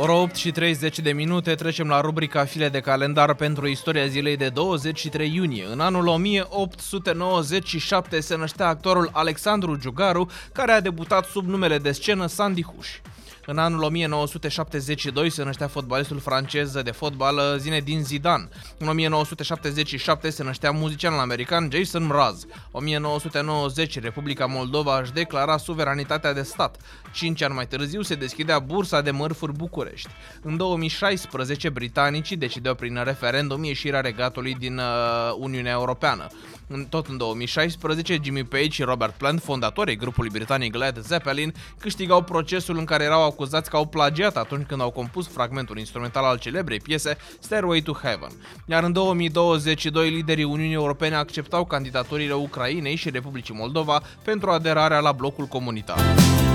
Ora 8 și 30 de minute, trecem la rubrica File de calendar pentru istoria zilei de 23 iunie. În anul 1897 se năștea actorul Alexandru Giugaru, care a debutat sub numele de scenă Sandy Hush. În anul 1972 se năștea fotbalistul francez de fotbal Zinedine Zidane. În 1977 se năștea muzicianul american Jason Mraz. 1990 Republica Moldova își declara suveranitatea de stat. 5 ani mai târziu se deschidea Bursa de Mărfuri București. În 2016 britanicii decideau prin referendum ieșirea Regatului din Uniunea Europeană. Tot în 2016, Jimmy Page și Robert Plant, fondatorii grupului britanic Led Zeppelin, câștigau procesul în care erau acuzați că au plagiat atunci când au compus fragmentul instrumental al celebrei piese Stairway to Heaven. Iar în 2022, liderii Uniunii Europene acceptau candidaturile Ucrainei și Republicii Moldova pentru aderarea la blocul comunitar.